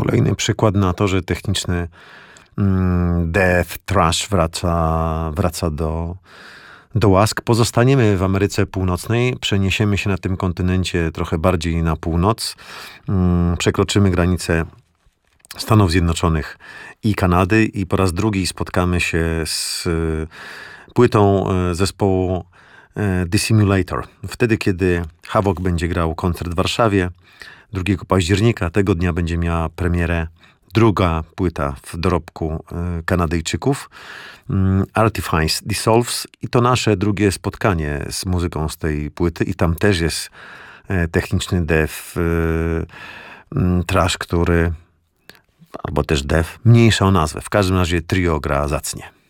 kolejny przykład na to, że techniczny death, thrash wraca do łask. Pozostaniemy w Ameryce Północnej, przeniesiemy się na tym kontynencie trochę bardziej na północ, przekroczymy granicę Stanów Zjednoczonych i Kanady i po raz drugi spotkamy się z płytą zespołu The Simulator. Wtedy, kiedy Havok będzie grał koncert w Warszawie 2 października, tego dnia będzie miała premierę druga płyta w dorobku Kanadyjczyków, Artifice Dissolves, i to nasze drugie spotkanie z muzyką z tej płyty i tam też jest techniczny death, thrash, który albo też death, mniejsza o nazwę. W każdym razie trio gra zacnie.